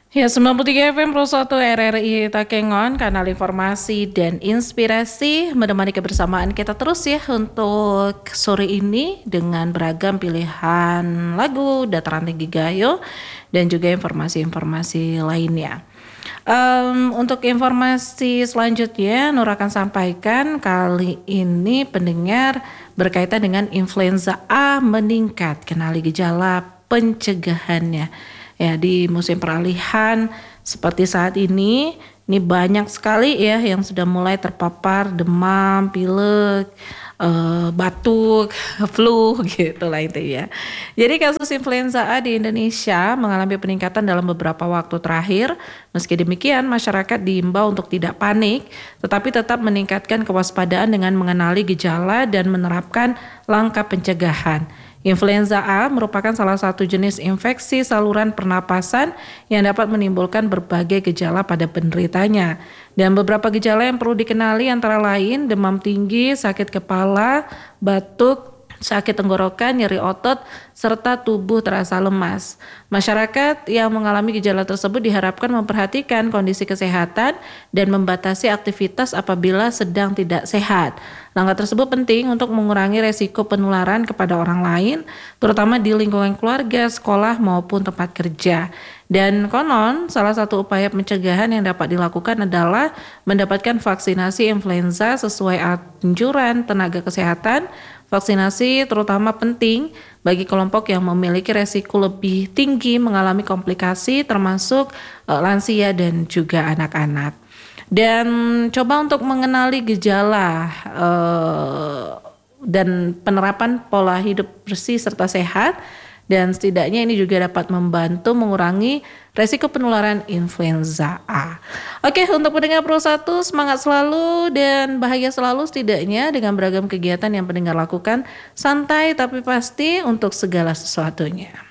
Ya, 93 FM Pro 1 RRI Takengon, kanal informasi dan inspirasi menemani kebersamaan kita terus ya untuk sore ini dengan beragam pilihan lagu Dataran Tinggi Gayo dan juga informasi-informasi lainnya. Untuk informasi selanjutnya Nur akan sampaikan kali ini pendengar berkaitan dengan influenza A meningkat, kenali gejala pencegahannya. Ya, di musim peralihan seperti saat ini banyak sekali ya yang sudah mulai terpapar demam, pilek, batuk, flu gitu lah itu ya. Jadi kasus influenza A di Indonesia mengalami peningkatan dalam beberapa waktu terakhir. Meski demikian, masyarakat diimbau untuk tidak panik, tetapi tetap meningkatkan kewaspadaan dengan mengenali gejala dan menerapkan langkah pencegahan. Influenza A merupakan salah satu jenis infeksi saluran pernapasan yang dapat menimbulkan berbagai gejala pada penderitanya. Dan beberapa gejala yang perlu dikenali antara lain demam tinggi, sakit kepala, batuk, sakit tenggorokan, nyeri otot, serta tubuh terasa lemas. Masyarakat yang mengalami gejala tersebut diharapkan memperhatikan kondisi kesehatan dan membatasi aktivitas apabila sedang tidak sehat. Langkah tersebut penting untuk mengurangi resiko penularan kepada orang lain, terutama di lingkungan keluarga, sekolah, maupun tempat kerja. Dan konon, salah satu upaya pencegahan yang dapat dilakukan adalah mendapatkan vaksinasi influenza sesuai anjuran tenaga kesehatan. Vaksinasi terutama penting bagi kelompok yang memiliki resiko lebih tinggi mengalami komplikasi termasuk lansia dan juga anak-anak. Dan coba untuk mengenali gejala dan penerapan pola hidup bersih serta sehat, dan setidaknya ini juga dapat membantu mengurangi resiko penularan influenza A. Oke, untuk pendengar Pro 1 semangat selalu dan bahagia selalu setidaknya dengan beragam kegiatan yang pendengar lakukan, santai tapi pasti untuk segala sesuatunya.